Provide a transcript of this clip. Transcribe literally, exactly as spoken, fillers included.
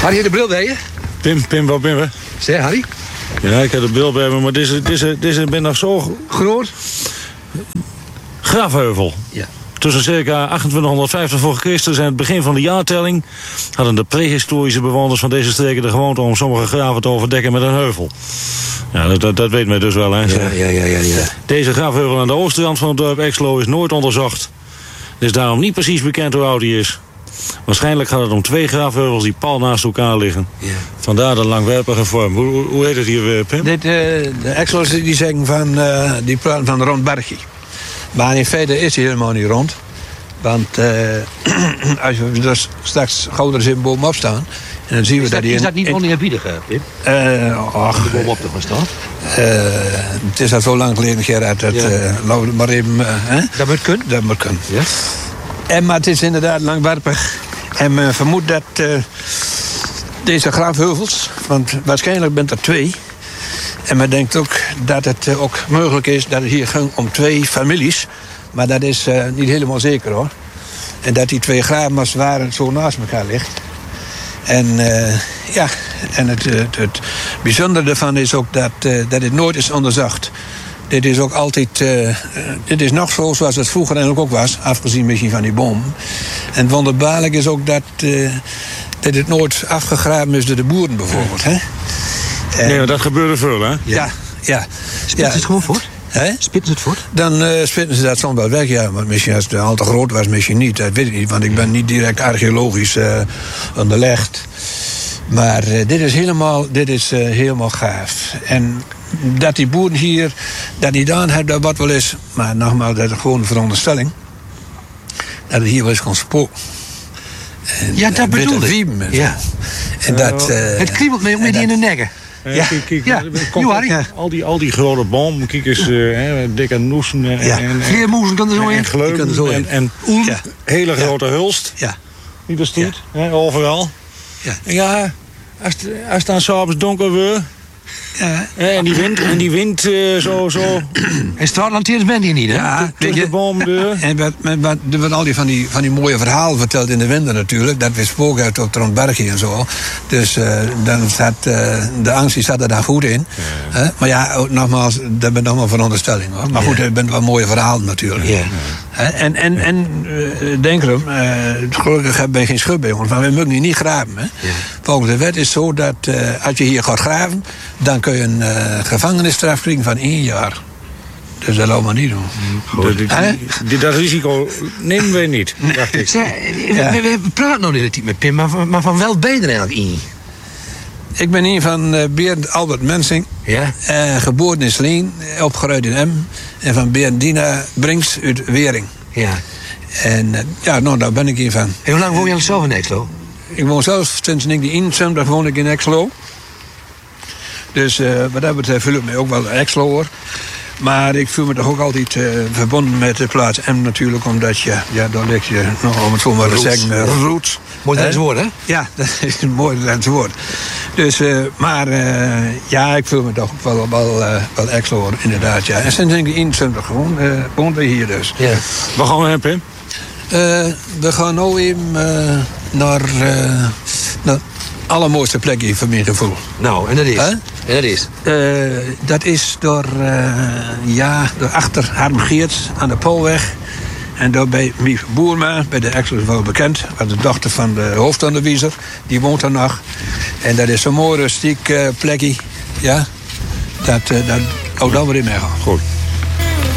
Harry, je de bril bij je? Pim, Pim, wat ben we? Zeg, Harry? Ja, ik heb de bril bij me, maar deze, deze, deze ben nog zo... Groot? Grafheuvel. Ja. Tussen circa achtentwintighonderdvijftig voor Christus en het begin van de jaartelling hadden de prehistorische bewoners van deze streken de gewoonte om sommige graven te overdekken met een heuvel. Ja, dat, dat, dat weet men dus wel, hè? Ja, ja, ja, ja, ja. Deze grafheuvel aan de oostrand van het dorp Exlo is nooit onderzocht. Het is daarom niet precies bekend hoe oud hij is. Waarschijnlijk gaat het om twee grafheuvels die pal naast elkaar liggen. Ja. Vandaar de langwerpige vorm. Hoe, hoe, hoe heet het hier, Pim? Dit, uh, de Exlo's die zeggen van, uh, die praten van rond Bergie. Maar in feite is hij helemaal niet rond. Want uh, als we dus straks Gouderen zin bovenop staan... En dan zien we is dat, dat, is in, dat niet oneerbiedig, Pim? Uh, och, de bovenop te gaan staan? Uh, het is al zo lang geleden, Gerard. Dat, ja. uh, laten we maar even... Uh, hè? Dat moet kunnen? Dat moet kunnen. Ja. En, maar het is inderdaad langwerpig. En men vermoedt dat uh, deze grafheuvels... Want waarschijnlijk bent er twee... En men denkt ook dat het uh, ook mogelijk is dat het hier ging om twee families. Maar dat is uh, niet helemaal zeker, hoor. En dat die twee graven als het ware zo naast elkaar ligt. En uh, ja, en het, het, het bijzondere ervan is ook dat, uh, dat het nooit is onderzocht. Dit is ook altijd, uh, dit is nog zo zoals het vroeger eigenlijk ook was, afgezien misschien van die bomen. En wonderbaarlijk is ook dat, uh, dat het nooit afgegraven is door de boeren bijvoorbeeld. Hè? En, nee, maar dat gebeurde veel, hè? Ja, ja. ja. Spitsen ja. ze het gewoon voort? Hè? Spitten ze het voort? Dan uh, spitten ze dat soms wel weg, ja. Maar misschien als het al te groot was, misschien niet. Dat weet ik niet, want ik ben niet direct archeologisch uh, onderlegd. Maar uh, dit is helemaal, dit is, uh, helemaal gaaf. En dat die boeren hier dat niet aan hebben, dat wat wel is. Maar nogmaals, dat is gewoon een veronderstelling. Dat het hier wel eens kon spoken. En, ja, dat bedoel ik. Ja. En dat, uh, het kriebelt me ook met die in de nekken. Ja, kijk, kijk, ja. Kom, ja. Al, die, al die grote bomen, kijk eens, uh, dikke noesen en, ja. en, vleermoezen kan er zo in. En gleuven zo en, en oen, ja. hele grote ja. hulst. Ja. Die er stoet, ja. hè, overal. Ja, ja als, als het dan s'avonds donker wordt. Ja. En die wind, en die wind uh, zo, zo. En straatlanteers ben je niet, hè? Ja, tussen de bomen. En wat, wat, er wordt al die van, die van die mooie verhalen verteld in de winter natuurlijk. Dat we spoken uit op Trondbergie en zo. Dus uh, dan staat uh, de angst die staat er daar goed in. Ja. Uh, maar ja, ook, nogmaals, dat ben nog maar veronderstelling, hoor. Maar ja. goed, er bent wel mooie verhalen natuurlijk. Ja. Uh, en en, en uh, denk erom, uh, gelukkig hebben wij geen schuld bij ons. Van we mogen hier niet graven. Hè? Ja. Volgens de wet is zo dat uh, als je hier gaat graven, dan kun je een uh, gevangenisstraf krijgen van één jaar. Dus dat laten we niet doen. Dat, die, die, dat risico nemen wij niet, dacht ik. Zeg, ja. we, we praten nog niet met Pim, maar van, maar van wel ben je er eigenlijk in? Ik ben een van uh, Berend Albert Mensing. Ja. Uh, geboren in Sleen, opgegroeid in Em. En van Berend Dina Brinks uit Wering. Ja. En uh, ja, nou, daar ben ik een van. En hoe lang woon je zelf in Exlo? Ik woon zelf sinds negentien eenenzeventig woon ik in Exlo. Dus uh, wat dat betreft voel ik me ook wel Exlo, hoor. Maar ik voel me toch ook altijd uh, verbonden met de plaats M natuurlijk, omdat je, ja, dan leg je, nou, om het zo maar te zeggen, uh, roots. Mooi Drents woord, hè? Ja, dat is een mooi Drents woord. Dus, uh, maar uh, ja, ik voel me toch ook wel, wel, uh, wel Exlo, hoor, inderdaad, ja. En sinds negentien eenenzeventig gewoon, uh, woont we hier dus. Ja. Waar gaan we heen, Pim? Uh, we gaan nu even uh, naar, uh, naar allermooiste plekje voor mijn gevoel. Nou, en dat is? Huh? En dat is? Uh, dat is door, uh, ja, door achter Harm Geerts aan de Poolweg. En daar bij Mief Boerma, bij de Exlo is wel bekend. Was de dochter van de hoofdonderwijzer. Die woont er nog. En dat is zo'n mooi rustiek uh, plekje. Ja, dat, uh, dat, ook dan weer in mee gaan. Goed.